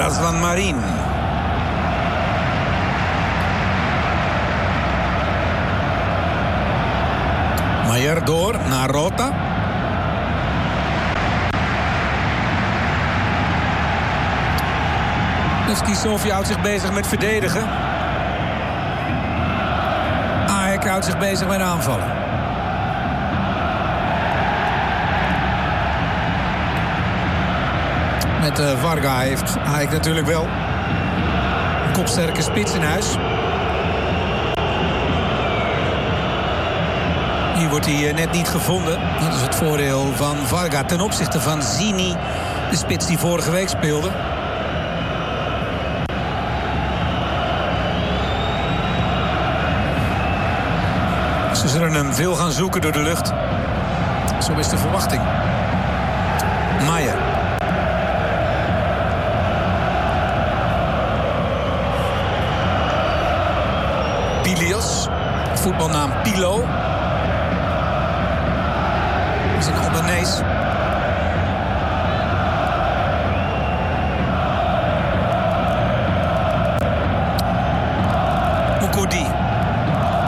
Razvan Marin. Maier door naar Rota. Nevski Sofia houdt zich bezig met verdedigen. AEK houdt zich bezig met aanvallen. Met Varga heeft AEK natuurlijk wel een kopsterke spits in huis. Hier wordt hij net niet gevonden. Dat is het voordeel van Varga ten opzichte van Zini, de spits die vorige week speelde. Ze zullen hem veel gaan zoeken door de lucht. Zo is de verwachting. Maier. Pilios. Voetbalnaam Pilo. Dat is een Albanese.